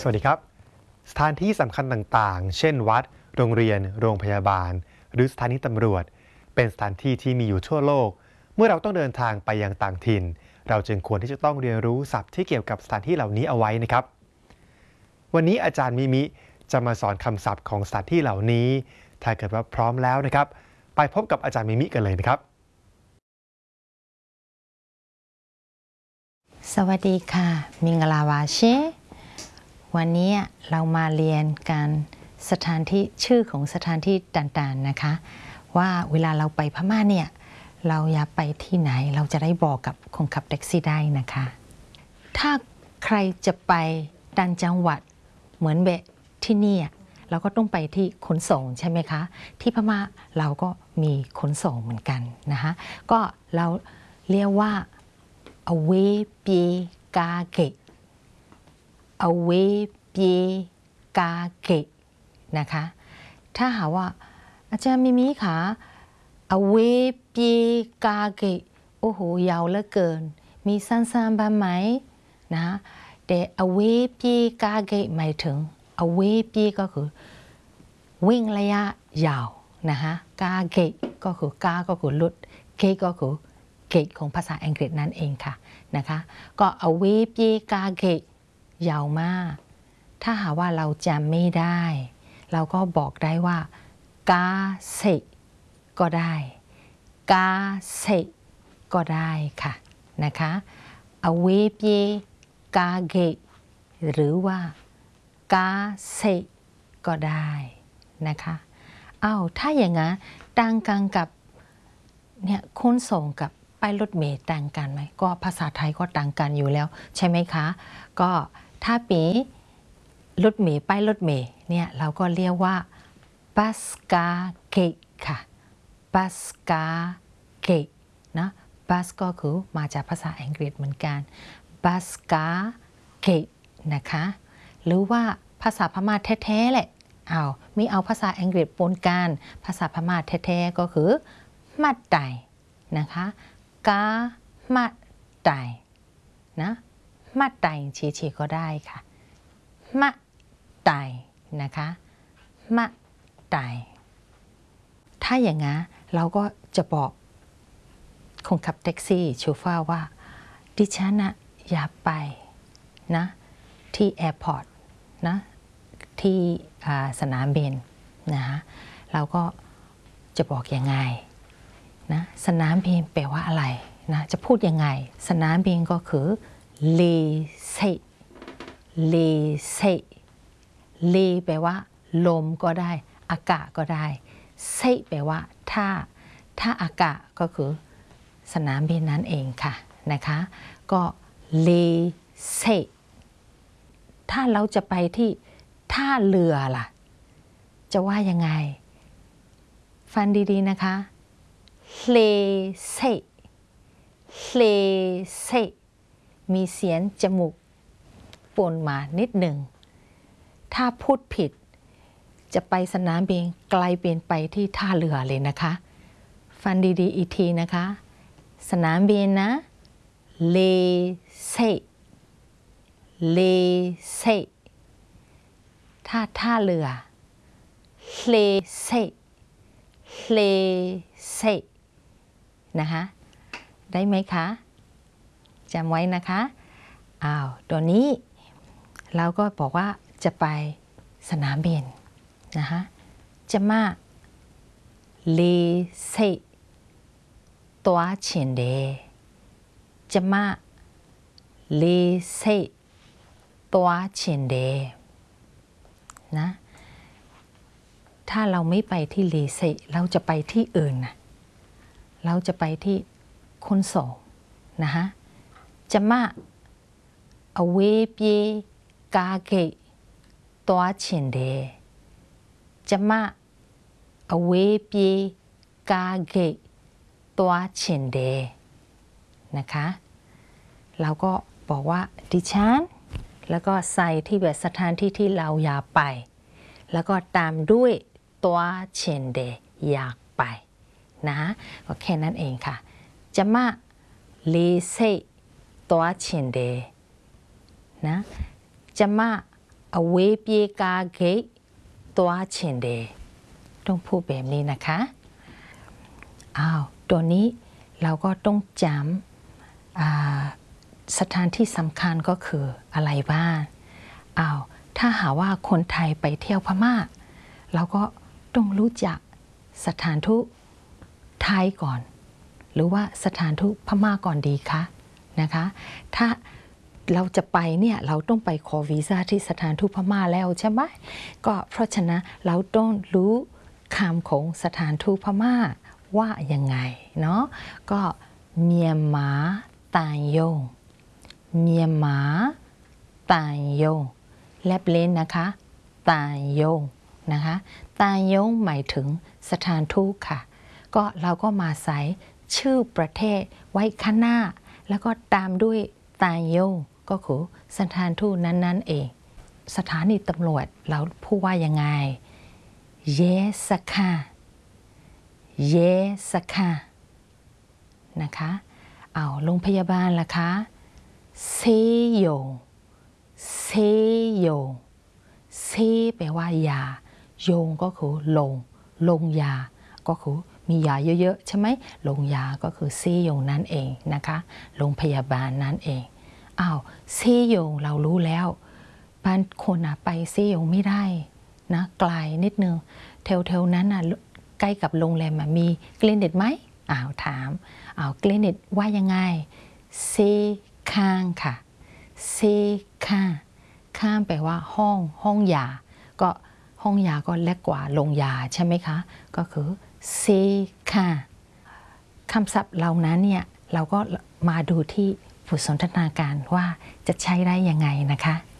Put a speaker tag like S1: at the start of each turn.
S1: วัสดีครับสถานที่สำคัญต่างๆเช่นวัดโรงเรียนโรงพยาบาลหรือสถานีตำรวจเป็นสถานที่ที่มีอยู่ทั่วโลกเมื่อเราต้องเดินทางไปยังต่างถิ่นเราจึงควรที่จะต้องเรียนรู้ศัพท์ที่เกี่ยวกับสถานที่เหล่านี้เอาไว้นะครับวันนี้อาจารย์มิมิจะมาสอนคำศัพท์ของสถานที่เหล่านี้ถ้าเกิดว่าพร้อมแล้วนะครับไปพบกับอาจารย์มิมิกันเลยนะครับ
S2: สวัสดีค่ะมิงลาวาเชวันนี้เรามาเรียนกันสถานที่ชื่อของสถานที่ต่างๆนะคะว่าเวลาเราไปพม่าเนี่ยเราอยากไปที่ไหนเราจะได้บอกกับคนขับแท็กซี่ได้นะคะถ้าใครจะไปต่างจังหวัดเหมือนแบบที่นี่เราก็ต้องไปที่ขนส่งใช่ไหมคะที่พม่าเราก็มีขนส่งเหมือนกันนะคะก็เราเรียกว่าเอาเวปีกาเกะเอาเวปีกาเกะนะคะถ้าหาว่าอาจารย์มิมิคะเอาเวปีกาเกะโอ้โหยาวเหลือเกินมีสั้นๆบ้างไหมนะแต่เอาเวปีกาเกะหมายถึงเอาเวปีก็คือวิ่งระยะยาวนะคะกาเกะก็คือกาก็คือรถเกะก็คือเกตของภาษาอังกฤษนั่นเองค่ะนะคะก็เอาเวปีกาเกะยาวมากถ้าหาว่าเราจำไม่ได้เราก็บอกได้ว่ากาเซก็ได้กาเซก็ได้ค่ะนะคะเอาเวปีกาเกะหรือว่ากาเซก็ได้นะคะถ้าอย่างนั้นต่างกันกับเนี่ยขนส่งกับป้ายรถเมล์ต่างกันไหมก็ภาษาไทยก็ต่างกันอยู่แล้วใช่ไหมคะก็ถ้าปีรถเมล์ป้ายรถเมล์เนี่ยเราก็เรียกว่าบัสกาเกะค่ะบัสกาเกะนะบัสก็คือมาจากภาษาอังกฤษเหมือนกันบัสกาเกะนะคะหรือว่าภาษาพม่าแท้ๆแหละไม่เอาภาษาอังกฤษปนกันภาษาพม่าแท้ๆก็คือมัดไตนะคะกามัดไตนะมัดไตเฉยๆก็ได้ค่ะมัดไตนะคะมัดไตถ้าอย่างนั้นเราก็จะบอกคนขับแท็กซี่โชเฟอร์ว่าดิฉันอยากไปนะที่แอร์พอร์ตนะที่สนามบินนะคะเราก็จะบอกยังไงนะสนามบินแปลว่าอะไรนะจะพูดยังไงสนามบินก็คือเลเซเลเซเลแปลว่าลมก็ได้อากาศก็ได้เซแปลว่าถ้าอากาศก็คือสนามบินนั่นเองค่ะนะคะก็เลเซถ้าเราจะไปที่ท่าเรือล่ะจะว่ายังไงฟังดีๆนะคะเลเซเลเซมีเสียงจมูกปนมานิดหนึ่งถ้าพูดผิดจะไปสนามบินไกลเปลี่ยนไปที่ท่าเรือเลยนะคะฟังดีๆอีกทีนะคะสนามบินนะเลเซเลเซท่าเรือเลเซเลเซนะคะได้ไหมคะจำไว้นะคะตัวนี้เราก็บอกว่าจะไปสนามบินนะคะจะมาเลเซตัวเฉียนเดจะมาเลเซตัวเฉียนเดนะถ้าเราไม่ไปที่เลเซเราจะไปที่อื่นนะเราจะไปที่ขนส่งนะคะจะมาเอาเวปีกาเกะตัวเฉียนเดจะมาเอาเวปีกาเกะตัวเฉียนเดนะคะเราก็บอกว่าดิฉันแล้วก็ใส่ที่แบบสถานที่ที่เราอยากไปแล้วก็ตามด้วยตัวเฉียนเดอยากไปนะก็แค่นั้นเองค่ะจะมาเลเซตัวเฉียนเดนะจะมาအဝေးပြေးကားဂိတ်သွားချင်တယ်ต้องพูดแบบนี้นะคะตัวนี้เราก็ต้องจำสถานที่สำคัญก็คืออะไรบ้างถ้าหาว่าคนไทยไปเที่ยวพม่าเราก็ต้องรู้จักสถานทูตไทยก่อนหรือว่าสถานทูตพม่าก่อนดีคะนะคะถ้าเราจะไปเนี่ยเราต้องไปขอวีซ่าที่สถานทูตพม่าแล้วใช่ไหมก็เพราะฉะนั้นเราต้องรู้คำของสถานทูตพม่าว่ายังไงเนาะก็เมียนมาตานยงเมียนมาตานยงแลบเล่นนะคะตานยงนะคะตานยงหมายถึงสถานทูตค่ะก็เราก็มาใส่ชื่อประเทศไว้ข้างหน้าแล้วก็ตามด้วยตานยงก็คือสถานทูตนั้นๆเองสถานีตำรวจเราพูดว่ายังไงเยสค่ะเยสค่ะนะคะโรงพยาบาลล่ะคะเซโยเซโยเซแปลว่ายาโยงก็คือลงยาก็คือมียาเยอะๆใช่ไหมลงยาก็คือเซโยนั่นเองนะคะโรงพยาบาลนั่นเองเซโยเรารู้แล้วบางคนไปเซโยไม่ได้นะไกลนิดนึงแถวๆนั้นใกล้กับโรงแรมมีคลินิกไหมถามคลินิกว่ายังไงเซข้างค่ะเซข้างแปลว่าห้องยาก็ห้องยาก็เล็กกว่าโรงยาใช่ไหมคะก็คือเซข้าคำศัพท์เหล่านั้นเนี่ยเราก็มาดูที่บทสนทนาการว่าจะใช้ได้ยังไงนะคะ